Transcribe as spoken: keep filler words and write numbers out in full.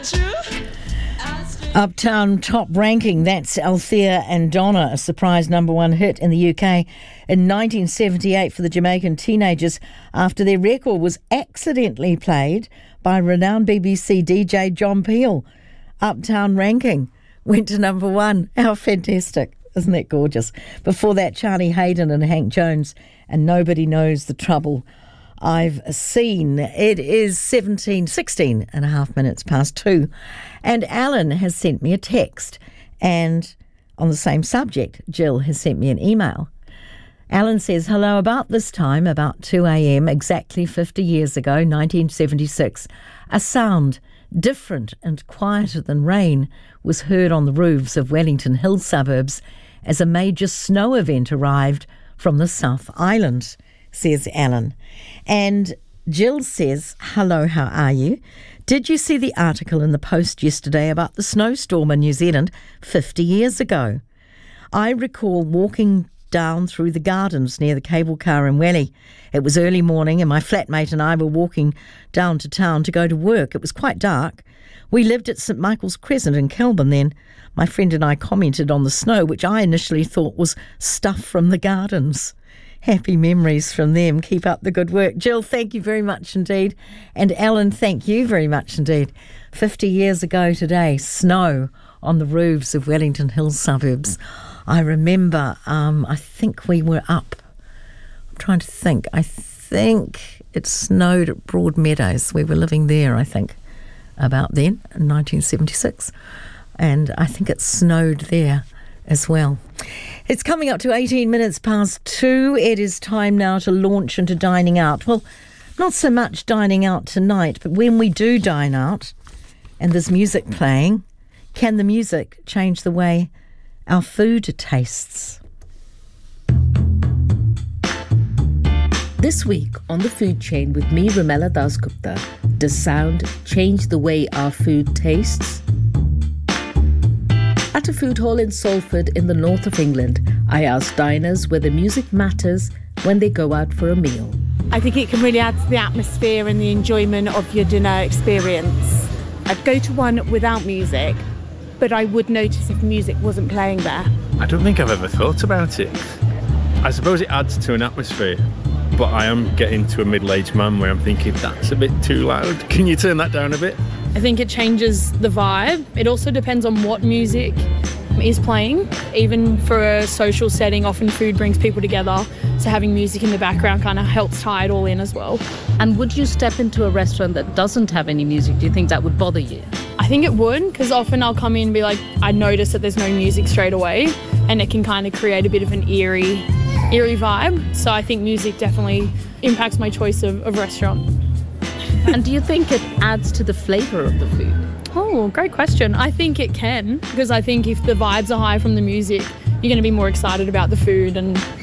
Uptown Top Ranking, that's Althea and Donna, a surprise number one hit in the U K in nineteen seventy-eight for the Jamaican teenagers after their record was accidentally played by renowned B B C D J John Peel. Uptown Ranking went to number one. How fantastic. Isn't that gorgeous? Before that, Charlie Hayden and Hank Jones and Nobody Knows the Trouble I've Seen. It is seventeen, sixteen and a half minutes past two. And Alan has sent me a text. And on the same subject, Jill has sent me an email. Alan says, hello, about this time, about two a.m, exactly fifty years ago, nineteen seventy-six, a sound different and quieter than rain was heard on the roofs of Wellington Hill suburbs as a major snow event arrived from the South Island, says Alan. And Jill says, hello, how are you? Did you see the article in the Post yesterday about the snowstorm in New Zealand fifty years ago? I recall walking down through the gardens near the cable car in Welly. It was early morning and my flatmate and I were walking down to town to go to work. It was quite dark. We lived at St Michael's Crescent in Kelburn then. My friend and I commented on the snow, which I initially thought was stuff from the gardens. Happy memories from them. Keep up the good work. Jill, thank you very much indeed. And Alan, thank you very much indeed. fifty years ago today, snow on the roofs of Wellington Hills suburbs. I remember, um, I think we were up, I'm trying to think, I think it snowed at Broadmeadows. We were living there, I think, about then, in nineteen seventy-six. And I think it snowed there as well. It's coming up to eighteen minutes past two. It is time now to launch into dining out. Well, not so much dining out tonight, but when we do dine out and there's music playing, can the music change the way our food tastes? This week on The Food Chain with me, Ramela Dasgupta, does sound change the way our food tastes? At a food hall in Salford in the north of England, I asked diners whether music matters when they go out for a meal. I think it can really add to the atmosphere and the enjoyment of your dinner experience. I'd go to one without music, but I would notice if music wasn't playing there. I don't think I've ever thought about it. I suppose it adds to an atmosphere, but I am getting to a middle-aged man where I'm thinking that's a bit too loud. Can you turn that down a bit? I think it changes the vibe. It also depends on what music is playing. Even for a social setting, often food brings people together, so having music in the background kind of helps tie it all in as well. And would you step into a restaurant that doesn't have any music? Do you think that would bother you? I think it would, because often I'll come in and be like, I notice that there's no music straight away, and it can kind of create a bit of an eerie, eerie vibe. So I think music definitely impacts my choice of, of restaurant. And do you think it adds to the flavour of the food? Oh, great question. I think it can, because I think if the vibes are high from the music, you're going to be more excited about the food and